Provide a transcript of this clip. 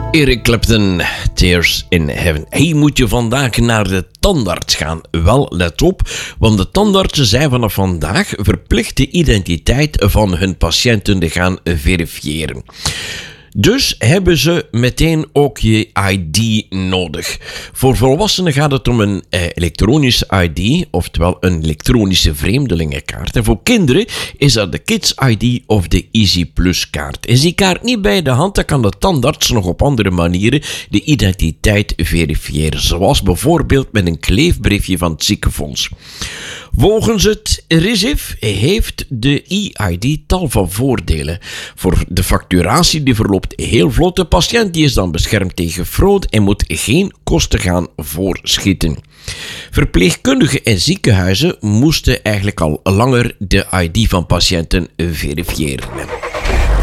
Eric Clapton, Tears in Heaven. Hey, moet je vandaag naar de tandarts gaan? Wel, let op, want de tandartsen zijn vanaf vandaag verplicht de identiteit van hun patiënten te gaan verifiëren. Dus hebben ze meteen ook je ID nodig. Voor volwassenen gaat het om een elektronische ID, oftewel een elektronische vreemdelingenkaart. En voor kinderen is dat de Kids ID of de Easy Plus kaart. Is die kaart niet bij de hand, dan kan de tandarts nog op andere manieren de identiteit verifiëren. Zoals bijvoorbeeld met een kleefbriefje van het ziekenfonds. Volgens het RISIF heeft de e-ID tal van voordelen. Voor de facturatie die verloopt heel vlot. De patiënt die is dan beschermd tegen fraude en moet geen kosten gaan voorschieten. Verpleegkundigen en ziekenhuizen moesten eigenlijk al langer de ID van patiënten verifiëren.